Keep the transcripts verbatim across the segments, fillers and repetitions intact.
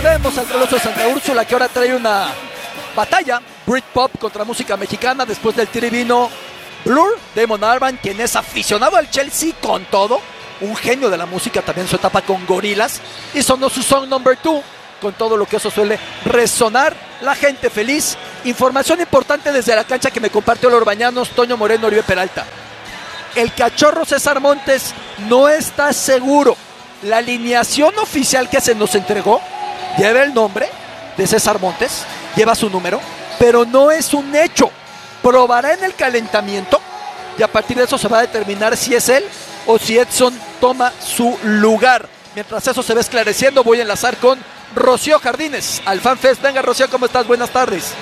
Saludemos al Coloso de Santa Úrsula, que ahora trae una batalla Britpop contra música mexicana. Después del tiro vino Blur, Damon Albarn, quien es aficionado al Chelsea con todo, un genio de la música también en su etapa con Gorillaz, y sonó su song number two, con todo lo que eso suele resonar, la gente feliz. Información importante desde la cancha que me compartió los Bañanos, Toño Moreno, Oribe Peralta. El Cachorro César Montes no está seguro. La alineación oficial que se nos entregó lleva el nombre de César Montes, lleva su número, pero no es un hecho. Probará en el calentamiento y a partir de eso se va a determinar si es él o si Edson toma su lugar. Mientras eso se va esclareciendo, voy a enlazar con Rocío Jardines al FanFest. Venga, Rocío, ¿cómo estás? Buenas tardes.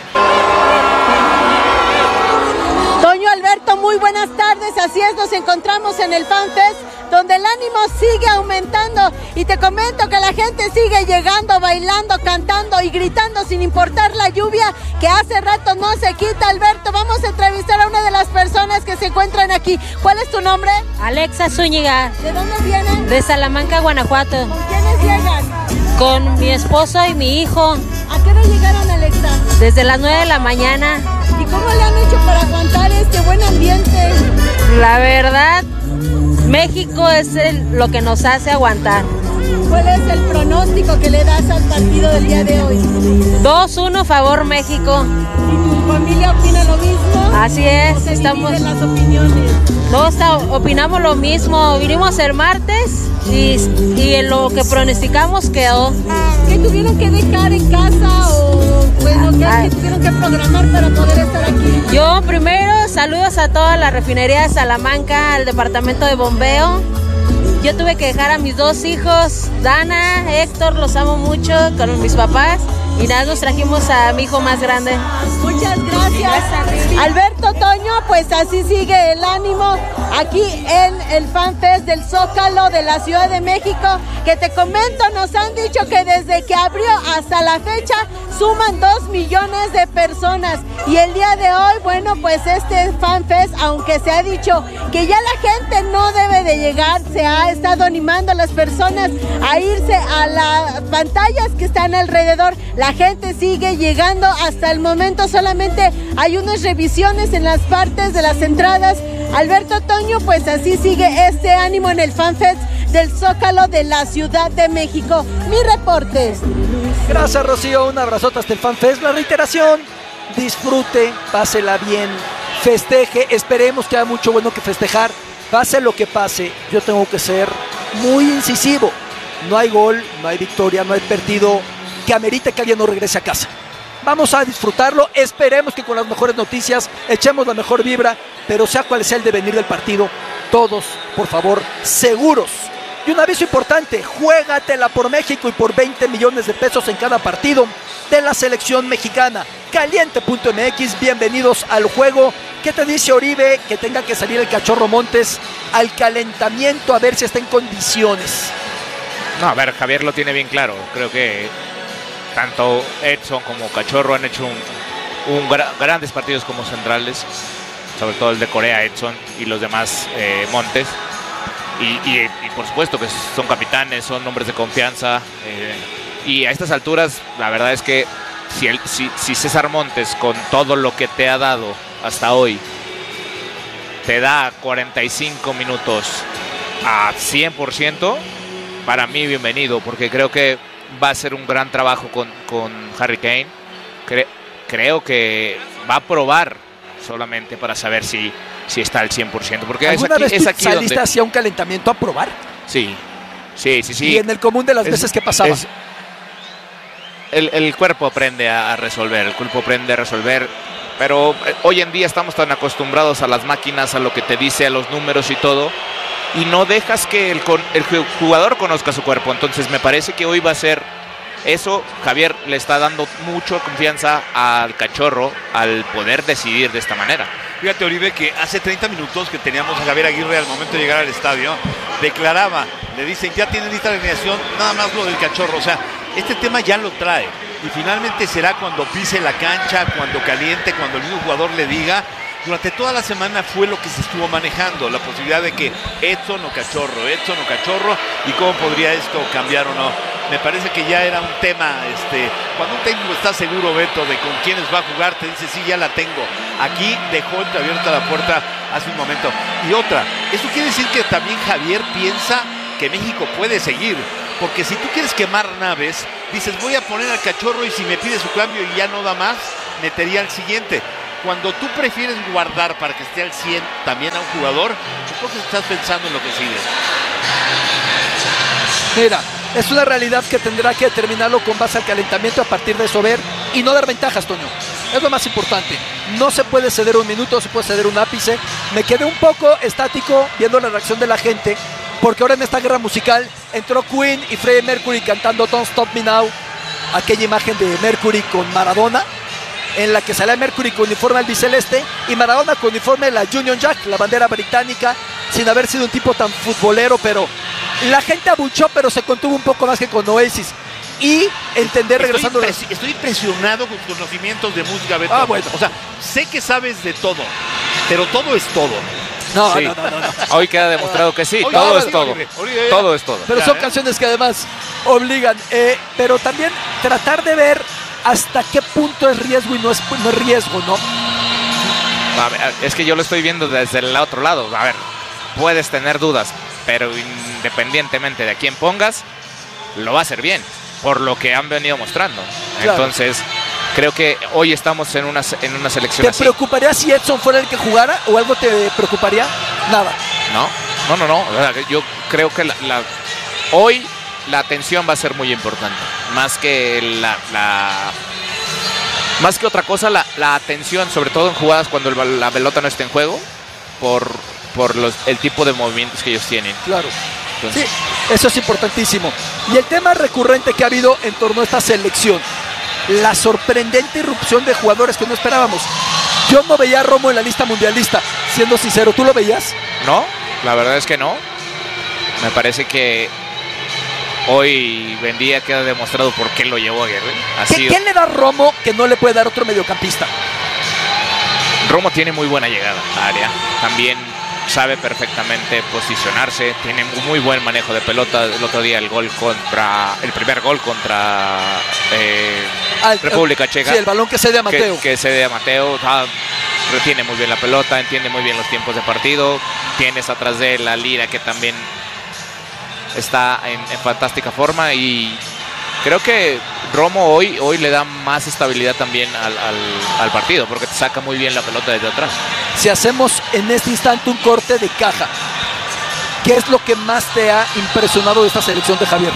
Toño, Alberto, muy buenas tardes. Así es, nos encontramos en el FanFest, donde el ánimo sigue aumentando y te comento que la gente sigue llegando, bailando, cantando y gritando sin importar la lluvia que hace rato no se quita. Alberto, vamos a entrevistar a una de las personas que se encuentran aquí. ¿Cuál es tu nombre? Alexa Zúñiga. ¿De dónde vienen? De Salamanca, Guanajuato. ¿Con quiénes llegan? Con mi esposo y mi hijo. ¿A qué hora llegaron, Alexa? Desde las nueve de la mañana. ¿Y cómo le han hecho para aguantar este buen ambiente? La verdad, México es el, lo que nos hace aguantar. ¿Cuál es el pronóstico que le das al partido del día de hoy? dos uno favor México. ¿Y tu familia opina lo mismo? Así es, ¿O se estamos. dividen las opiniones? No, está, opinamos lo mismo. Vinimos el martes y, y en lo que pronosticamos quedó. ¿Qué tuvieron que dejar en casa o bueno, qué, qué tuvieron que programar para poder estar aquí? Yo primero saludos a toda la refinería de Salamanca, al departamento de bombeo. Yo tuve que dejar a mis dos hijos, Dana, Héctor, los amo mucho, con mis papás. Y nada, nos trajimos a mi hijo más grande. Muchas gracias. Alberto, Toño, pues así sigue el ánimo aquí en el FanFest del Zócalo de la Ciudad de México, que te comento, nos han dicho que desde que abrió hasta la fecha suman dos millones de personas. Y el día de hoy, bueno, pues este FanFest, aunque se ha dicho que ya la gente no debe de llegar, se ha estado animando a las personas a irse a las pantallas que están alrededor. La gente sigue llegando, hasta el momento solamente hay unas revisiones en las partes de las entradas. Alberto, Toño, pues así sigue este ánimo en el FanFest del Zócalo de la Ciudad de México. Mi reporte. Gracias, Rocío, un abrazote hasta el FanFest. La reiteración, disfrute, pásela bien, festeje, esperemos que haya mucho bueno que festejar. Pase lo que pase, yo tengo que ser muy incisivo. No hay gol, no hay victoria, no hay partido que amerite que alguien no regrese a casa. Vamos a disfrutarlo, esperemos que con las mejores noticias echemos la mejor vibra, pero sea cual sea el devenir del partido, todos, por favor, seguros. Y un aviso importante, juégatela por México y por veinte millones de pesos en cada partido de la selección mexicana. Caliente punto M X, bienvenidos al juego. ¿Qué te dice Oribe que tenga que salir el Cachorro Montes al calentamiento a ver si está en condiciones? No, a ver, Javier lo tiene bien claro, creo que tanto Edson como Cachorro han hecho un, un gra- grandes partidos como centrales, sobre todo el de Corea, Edson, y los demás eh, Montes. Y, y, y por supuesto que son capitanes, son hombres de confianza. Eh, y a estas alturas, la verdad es que si, el, si, si César Montes, con todo lo que te ha dado hasta hoy, te da cuarenta y cinco minutos a cien por ciento, para mí bienvenido, porque creo que va a ser un gran trabajo con, con Harry Kane. Cre- creo que va a probar solamente para saber si, si está al cien por ciento. Porque es ¿Alguna aquí, vez es tú aquí saliste donde... hacia un calentamiento a probar? Sí, sí, sí, sí. Y en el común de las Es- veces que pasaba. es- el, el cuerpo aprende a, a resolver, el cuerpo aprende a resolver. Pero eh, hoy en día estamos tan acostumbrados a las máquinas, a lo que te dice, a los números y todo, y no dejas que el, con- el jugador conozca su cuerpo. Entonces me parece que hoy va a ser eso. Javier le está dando mucha confianza al Cachorro al poder decidir de esta manera. Fíjate, Oribe, que hace treinta minutos que teníamos a Javier Aguirre al momento de llegar al estadio, declaraba, le dicen, ya tienen lista la alineación, nada más lo del Cachorro. O sea, este tema ya lo trae. Y finalmente será cuando pise la cancha, cuando caliente, cuando el mismo jugador le diga. Durante toda la semana fue lo que se estuvo manejando, la posibilidad de que Edson o Cachorro, Edson o Cachorro, y cómo podría esto cambiar o no. me parece que ya era un tema, este, cuando un técnico está seguro, Beto, de con quiénes va a jugar, te dice, sí, ya la tengo. Aquí dejó entreabierta la puerta hace un momento. Y otra, eso quiere decir que también Javier piensa que México puede seguir, porque si tú quieres quemar naves, dices, voy a poner al Cachorro y si me pide su cambio y ya no da más, metería al siguiente. Cuando tú prefieres guardar para que esté al cien también a un jugador, entonces estás pensando en lo que sigue. Mira, es una realidad que tendrá que determinarlo con base al calentamiento, a partir de eso ver y no dar ventajas, Toño. Es lo más importante. No se puede ceder un minuto, no se puede ceder un ápice. Me quedé un poco estático viendo la reacción de la gente, porque ahora en esta guerra musical entró Queen y Freddie Mercury cantando Don't Stop Me Now, aquella imagen de Mercury con Maradona, en la que sale Mercury con uniforme albiceleste y Maradona con uniforme de la Union Jack, la bandera británica, sin haber sido un tipo tan futbolero, pero la gente abuchó, pero se contuvo un poco más que con Oasis. Y entender, estoy regresando... Impres estoy impresionado con tus conocimientos de música, Beto. Ah, bueno. O sea, sé que sabes de todo, pero todo es todo. No, sí. no, no, no, no. Hoy queda demostrado que sí, Oye, todo ahora es sí, todo. Oliver, Oliver, Todo es todo. Pero Ya, son ¿eh? canciones que además obligan. Eh, pero también tratar de ver hasta qué punto es riesgo y no es, no es riesgo, ¿no? A ver, es que yo lo estoy viendo desde el otro lado. A ver, puedes tener dudas, pero independientemente de a quién pongas, lo va a hacer bien, por lo que han venido mostrando. Claro. Entonces, creo que hoy estamos en una, en una selección ¿Te así. preocuparía si Edson fuera el que jugara o algo te preocuparía? Nada. No, no, no, no. O sea, yo creo que la, la, hoy la atención va a ser muy importante. Más que la, la más que otra cosa, la, la atención, sobre todo en jugadas cuando el, la pelota no está en juego, por, por los, el tipo de movimientos que ellos tienen. Claro. Entonces, Sí, eso es importantísimo. Y el tema recurrente que ha habido en torno a esta selección, la sorprendente irrupción de jugadores que no esperábamos. Yo no veía a Romo en la lista mundialista, siendo sincero. ¿Tú lo veías? no, la verdad es que no. Me parece que hoy Buendía queda demostrado por qué lo llevó a Aguirre. Ha ¿Qué, sido- ¿Qué le da Romo que no le puede dar otro mediocampista? Romo tiene muy buena llegada a área. También sabe perfectamente posicionarse. Tiene muy buen manejo de pelota. El otro día el gol contra... El primer gol contra eh, Al- República Checa. Sí, el balón que cede a Mateo. Que, que cede a Mateo. Ah, retiene muy bien la pelota. Entiende muy bien los tiempos de partido. Tienes atrás de él a Lira, que también está en, en fantástica forma. Y creo que Romo hoy, hoy le da más estabilidad también al, al, al partido, porque te saca muy bien la pelota desde atrás. Si hacemos en este instante un corte de caja, ¿qué es lo que más te ha impresionado de esta selección de Javier?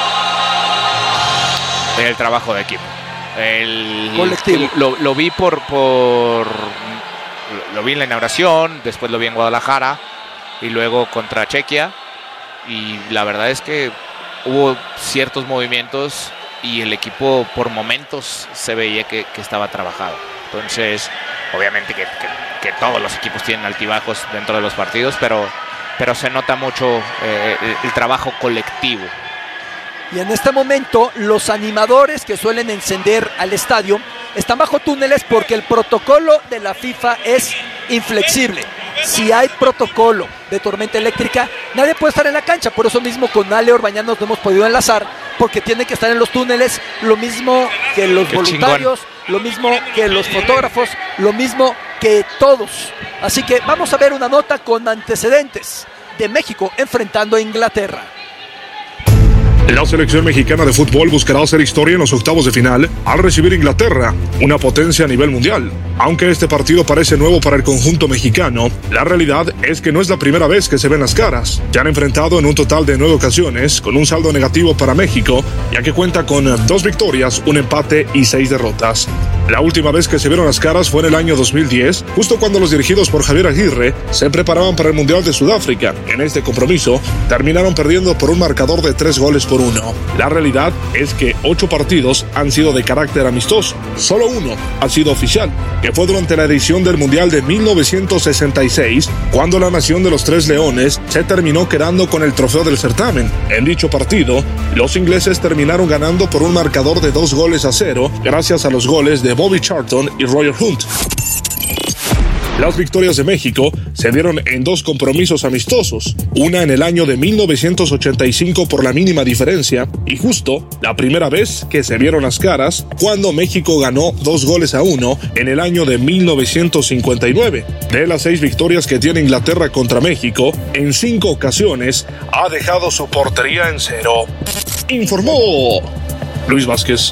El trabajo de equipo. El Colectivo. Lo, lo vi por, por lo vi en la inauguración, después lo vi en Guadalajara y luego contra Chequia, y la verdad es que hubo ciertos movimientos y el equipo por momentos se veía que, que estaba trabajado. Entonces, obviamente que, que, que todos los equipos tienen altibajos dentro de los partidos, pero, pero se nota mucho eh, el, el trabajo colectivo. Y en este momento los animadores que suelen encender al estadio están bajo túneles porque el protocolo de la FIFA es inflexible. Si hay protocolo de tormenta eléctrica, nadie puede estar en la cancha. Por eso mismo con Ale Orbañanos no hemos podido enlazar, porque tiene que estar en los túneles, lo mismo que los Qué voluntarios, lo mismo que los fotógrafos, lo mismo que todos. Así que vamos a ver una nota con antecedentes de México enfrentando a Inglaterra. La selección mexicana de fútbol buscará hacer historia en los octavos de final al recibir Inglaterra, una potencia a nivel mundial. Aunque este partido parece nuevo para el conjunto mexicano, la realidad es que no es la primera vez que se ven las caras. Ya han enfrentado en un total de nueve ocasiones, con un saldo negativo para México, ya que cuenta con dos victorias, un empate y seis derrotas. La última vez que se vieron las caras fue en el año dos mil diez, justo cuando los dirigidos por Javier Aguirre se preparaban para el Mundial de Sudáfrica. En este compromiso, terminaron perdiendo por un marcador de tres goles por uno. La realidad es que ocho partidos han sido de carácter amistoso. Solo uno ha sido oficial, que fue durante la edición del Mundial de mil novecientos sesenta y seis, cuando la nación de los Tres Leones se terminó quedando con el trofeo del certamen. En dicho partido, los ingleses terminaron ganando por un marcador de dos goles a cero, gracias a los goles de Bobby Charlton y Roger Hunt. Las victorias de México se dieron en dos compromisos amistosos, una en el año de mil novecientos ochenta y cinco por la mínima diferencia y justo la primera vez que se vieron las caras cuando México ganó dos goles a uno en el año de mil novecientos cincuenta y nueve. De las seis victorias que tiene Inglaterra contra México, en cinco ocasiones ha dejado su portería en cero. Informó Luis Vázquez.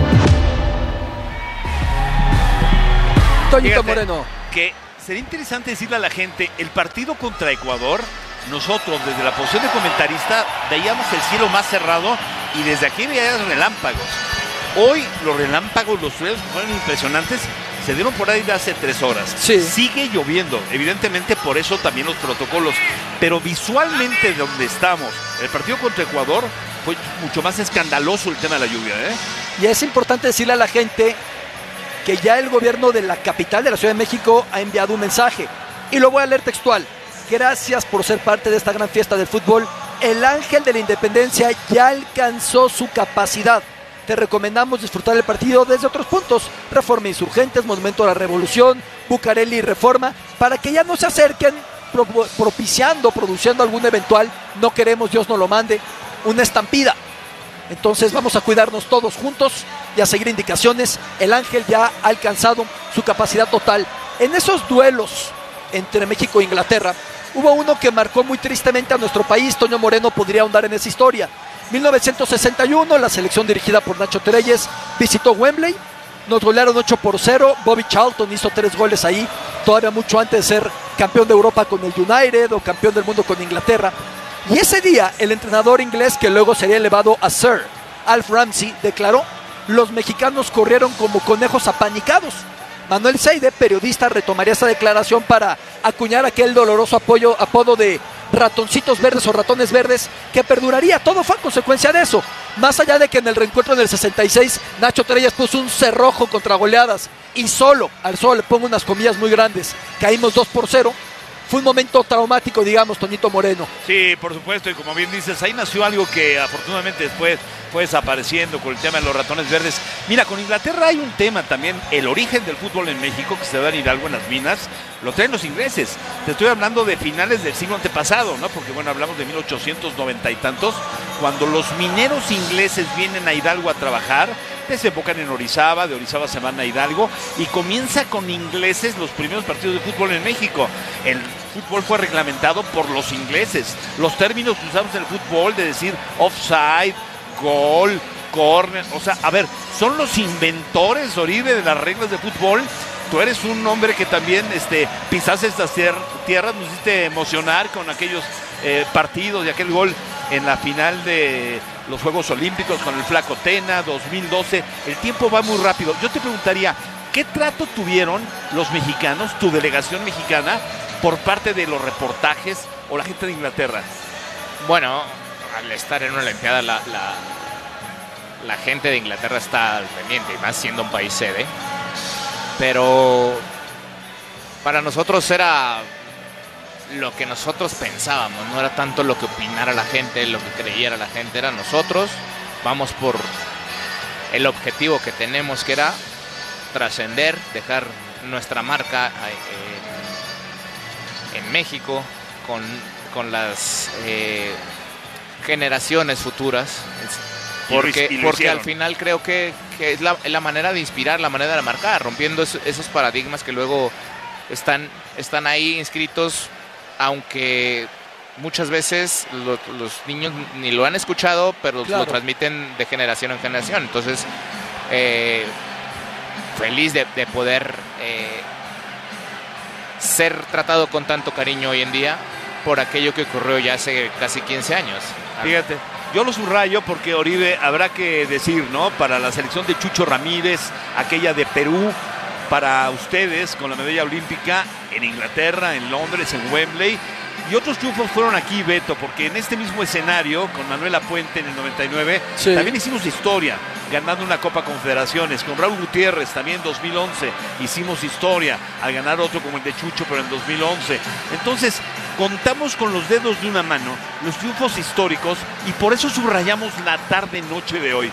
Toñito Fíjate Moreno. Que sería interesante decirle a la gente, el partido contra Ecuador, nosotros desde la posición de comentarista veíamos el cielo más cerrado y desde aquí veíamos relámpagos. Hoy los relámpagos, los truenos fueron impresionantes, se dieron por ahí de hace tres horas. Sí. Sigue lloviendo, evidentemente por eso también los protocolos, pero visualmente donde estamos, el partido contra Ecuador fue mucho más escandaloso el tema de la lluvia, ¿eh? Y es importante decirle a la gente que ya el gobierno de la capital de la Ciudad de México ha enviado un mensaje. Y lo voy a leer textual. Gracias por ser parte de esta gran fiesta del fútbol. El Ángel de la Independencia ya alcanzó su capacidad. Te recomendamos disfrutar el partido desde otros puntos. Reforma Insurgentes, Monumento a la Revolución, Bucareli y Reforma, para que ya no se acerquen pro propiciando, produciendo algún eventual, no queremos, Dios no lo mande, una estampida. Entonces vamos a cuidarnos todos juntos y a seguir indicaciones. El Ángel ya ha alcanzado su capacidad total. En esos duelos entre México e Inglaterra, hubo uno que marcó muy tristemente a nuestro país. Toño Moreno podría ahondar en esa historia. mil novecientos sesenta y uno, la selección dirigida por Nacho Treyes visitó Wembley. Nos golearon ocho por cero. Bobby Charlton hizo tres goles ahí, todavía mucho antes de ser campeón de Europa con el United o campeón del mundo con Inglaterra. Y ese día, el entrenador inglés, que luego sería elevado a Sir, Alf Ramsey, declaró: los mexicanos corrieron como conejos apanicados. Manuel Seide, periodista, retomaría esa declaración para acuñar aquel doloroso apoyo, apodo de ratoncitos verdes o ratones verdes, que perduraría. Todo fue a consecuencia de eso. Más allá de que en el reencuentro en el sesenta y seis, Nacho Treyes puso un cerrojo contra goleadas y solo, al solo le pongo unas comillas muy grandes, caímos dos por cero. Fue un momento traumático, digamos, Toñito Moreno. Sí, por supuesto, y como bien dices, ahí nació algo que afortunadamente después fue desapareciendo con el tema de los ratones verdes. Mira, con Inglaterra hay un tema también, el origen del fútbol en México, que se da en Hidalgo, en las minas, lo traen los ingleses. Te estoy hablando de finales del siglo antepasado, ¿no? Porque, bueno, hablamos de mil ochocientos noventa y tantos, cuando los mineros ingleses vienen a Hidalgo a trabajar, desembocan en Orizaba, de Orizaba se van a Hidalgo, y comienza con ingleses los primeros partidos de fútbol en México. El fútbol fue reglamentado por los ingleses. Los términos que usamos en el fútbol, de decir offside, gol, corner, o sea, a ver, son los inventores, Oribe, de las reglas de fútbol. Tú eres un hombre que también este, pisaste estas tier tierras, nos hiciste emocionar con aquellos eh, partidos y aquel gol en la final de los Juegos Olímpicos con el Flaco Tena, dos mil doce. El tiempo va muy rápido. Yo te preguntaría, ¿qué trato tuvieron los mexicanos, tu delegación mexicana, por parte de los reportajes o la gente de Inglaterra? Bueno, al estar en una Olimpiada, la, la, la gente de Inglaterra está al pendiente, y más siendo un país sede. Pero para nosotros era lo que nosotros pensábamos, no era tanto lo que opinara la gente, lo que creyera la gente, era nosotros. Vamos por el objetivo que tenemos, que era trascender, dejar nuestra marca en, en México con, con las eh, generaciones futuras. Porque, y lo porque hicieron. Al final creo que, que es la, la manera de inspirar, la manera de marcar, rompiendo es, esos paradigmas que luego están, están ahí inscritos, aunque muchas veces lo, los niños ni lo han escuchado, pero claro, lo transmiten de generación en generación. Entonces, eh, feliz de, de poder eh, ser tratado con tanto cariño hoy en día por aquello que ocurrió ya hace casi quince años. Fíjate, yo lo subrayo porque, Oribe, habrá que decir, ¿no? Para la selección de Chucho Ramírez, aquella de Perú, para ustedes con la medalla olímpica en Inglaterra, en Londres, en Wembley. Y otros triunfos fueron aquí, Beto, porque en este mismo escenario, con Manuel Apuente en el noventa y nueve, sí, también hicimos historia, ganando una Copa Confederaciones. Con Raúl Gutiérrez también en dos mil once hicimos historia, al ganar otro como el de Chucho, pero en dos mil once. Entonces, contamos con los dedos de una mano los triunfos históricos y por eso subrayamos la tarde-noche de hoy.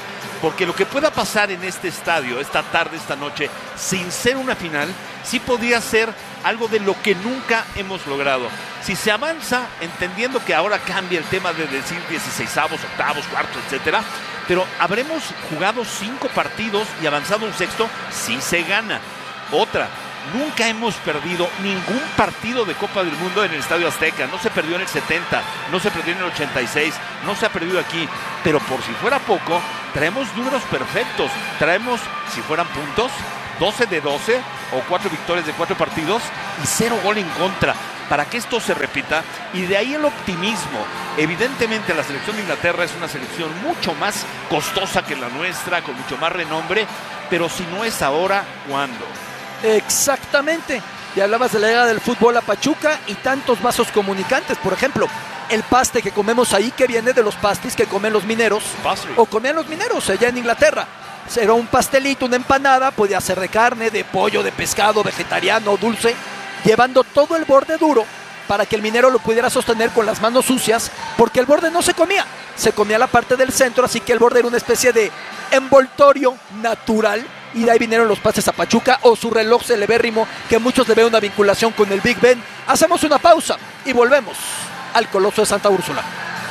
porque lo que pueda pasar en este estadio, esta tarde, esta noche, sin ser una final, sí podría ser algo de lo que nunca hemos logrado. Si se avanza, entendiendo que ahora cambia el tema de decir dieciseisavos, octavos, cuartos, etcétera, pero habremos jugado cinco partidos y avanzado un sexto, sí se gana. Otra, nunca hemos perdido ningún partido de Copa del Mundo en el Estadio Azteca. No se perdió en el setenta, no se perdió en el ochenta y seis, no se ha perdido aquí. Pero por si fuera poco, traemos números perfectos. Traemos, si fueran puntos, doce de doce o cuatro victorias de cuatro partidos y cero gol en contra. Para que esto se repita, y de ahí el optimismo. Evidentemente la selección de Inglaterra es una selección mucho más costosa que la nuestra, con mucho más renombre, pero si no es ahora, ¿cuándo? Exactamente. Y hablabas de la era del fútbol a Pachuca y tantos vasos comunicantes. Por ejemplo, el paste que comemos ahí, que viene de los pastis que comen los mineros, Pastry. o comían los mineros allá en Inglaterra. Era un pastelito, una empanada, podía ser de carne, de pollo, de pescado, vegetariano, dulce, llevando todo el borde duro para que el minero lo pudiera sostener con las manos sucias, porque el borde no se comía, se comía la parte del centro, así que el borde era una especie de envoltorio natural. Y de ahí vinieron los pases a Pachuca, o su reloj celebérrimo, que muchos le ven una vinculación con el Big Ben. Hacemos una pausa y volvemos al Coloso de Santa Úrsula.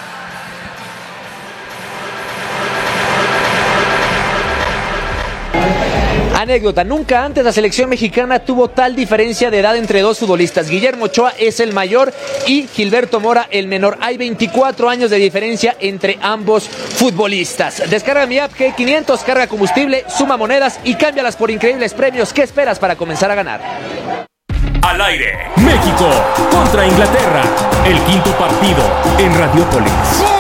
Anécdota, nunca antes la selección mexicana tuvo tal diferencia de edad entre dos futbolistas. Guillermo Ochoa es el mayor y Gilberto Mora el menor. Hay veinticuatro años de diferencia entre ambos futbolistas. Descarga mi app G quinientos, carga combustible, suma monedas y cámbialas por increíbles premios. ¿Qué esperas para comenzar a ganar? Al aire, México contra Inglaterra, el quinto partido en Radiópolis.